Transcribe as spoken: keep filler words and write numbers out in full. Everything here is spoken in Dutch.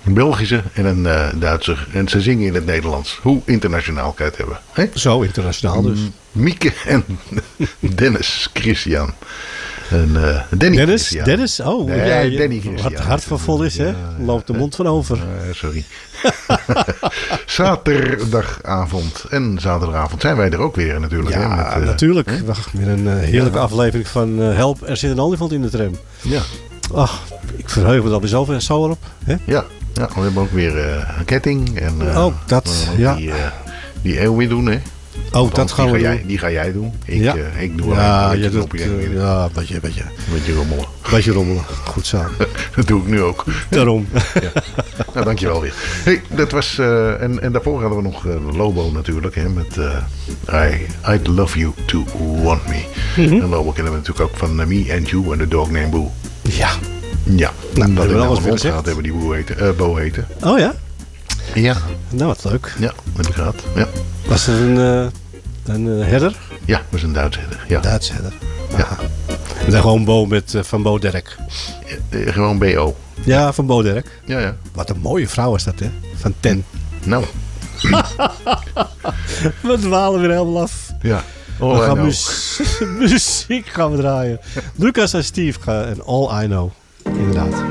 Een Belgische en een uh, Duitser. En ze zingen in het Nederlands. Hoe internationaal kan je het hebben? He? Zo internationaal dus. Mieke en Dennis Christian. En, uh, Danny Dennis? Christian. Dennis? Oh, nee, ja, je, Danny Christian. wat hart van vol is, hè? Ja, Loopt de mond van over. Uh, sorry. Zaterdagavond en zaterdagavond zijn wij er ook weer natuurlijk. Ja, hè, met, uh, natuurlijk. Hè? Wacht, met een uh, heerlijke ja. aflevering van uh, Help, er zit een olifant in de tram. Ja. Ach, ik verheug me alweer zoveel zo op. Hè? Ja. ja, we hebben ook weer uh, een ketting. En, uh, oh, dat, ook ja. Die, uh, die eeuw weer doen, hè? Oh, Althans, dat gaan die we ga doen. jij, Die ga jij doen. Ik, ja. uh, ik doe ja, alleen je een doet, beetje uh, ja, een beetje, beetje, Een beetje rommelen. beetje rommelen. Goed zo. Dat doe ik nu ook. Daarom. Ja. Nou, dankjewel weer. Hey, dat was, uh, en, en daarvoor hadden we nog uh, Lobo natuurlijk. Hè, met uh, I, I'd Love You To Want Me. Mm-hmm. En Lobo kennen we natuurlijk ook van uh, Me and You and the Dog Named Boo. Ja. Ja. Nou, dat we ik wel nou eens een hond gezegd. gehad hebben die Boo heten. Uh, Bo heten. Oh ja? Ja. Nou, wat leuk. Ja, dat heb ik gehad. Ja. Was het een, uh, een uh, herder? Ja, dat was een Duits herder. Ja. Duits herder. Ja. En dan gewoon Bo met uh, Van Bo Derk. Ja, uh, gewoon B O. Ja, Van Bo Derk. Ja, ja. Wat een mooie vrouw is dat, hè? Van Ten. Nou. We dwalen weer helemaal af. Ja. We gaan mu- muziek gaan we draaien. Lucas en Steve gaan en All I Know. Inderdaad.